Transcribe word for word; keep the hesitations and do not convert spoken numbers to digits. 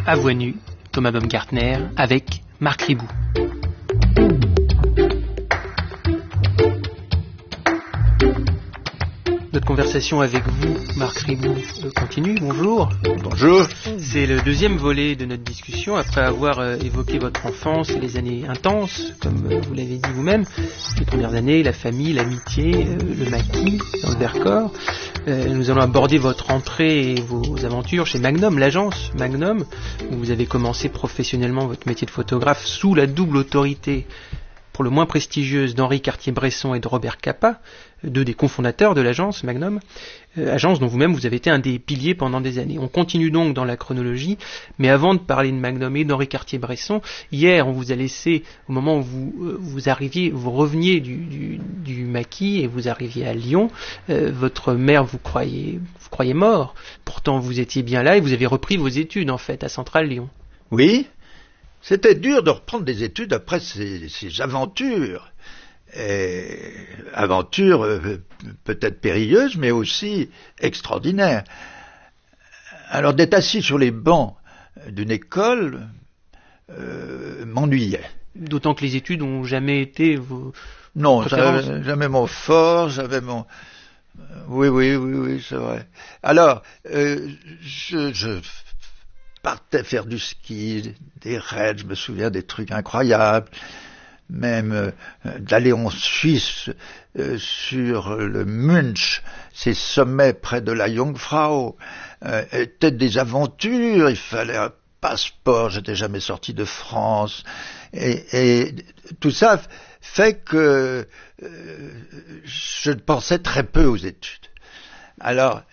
À voix nue, Thomas Baumgartner avec Marc Ribou. Notre conversation avec vous, Marc Ribou, continue. Bonjour. Bonjour. C'est le deuxième volet de notre discussion après avoir euh, évoqué votre enfance et les années intenses, comme euh, vous l'avez dit vous-même. Les premières années, la famille, l'amitié, euh, le maquis dans le Vercors. Euh, nous allons aborder votre entrée et vos aventures chez Magnum, l'agence Magnum, où vous avez commencé professionnellement votre métier de photographe sous la double autorité pour le moins prestigieuse d'Henri Cartier-Bresson et de Robert Capa, deux des cofondateurs de l'agence Magnum, euh, agence dont vous-même vous avez été un des piliers pendant des années. On continue donc dans la chronologie, mais avant de parler de Magnum et d'Henri Cartier-Bresson, hier on vous a laissé, au moment où vous, euh, vous arriviez, vous reveniez du, du, du maquis et vous arriviez à Lyon, euh, votre mère vous croyait, vous croyait mort, pourtant vous étiez bien là et vous avez repris vos études en fait à Centrale Lyon. Oui. C'était dur de reprendre des études après ces, ces aventures. Et aventures euh, peut-être périlleuses, mais aussi extraordinaires. Alors d'être assis sur les bancs d'une école euh, m'ennuyait. D'autant que les études n'ont jamais été vos Non, préférences. j'avais jamais mon fort, j'avais mon... Oui, oui, oui, oui, c'est vrai. Alors, euh, je... je partais faire du ski, des raids, je me souviens des trucs incroyables, même euh, d'aller en Suisse euh, sur le Munch, ces sommets près de la Jungfrau, euh, étaient des aventures, il fallait un passeport, j'étais jamais sorti de France, et, et tout ça fait que euh, je pensais très peu aux études. Alors,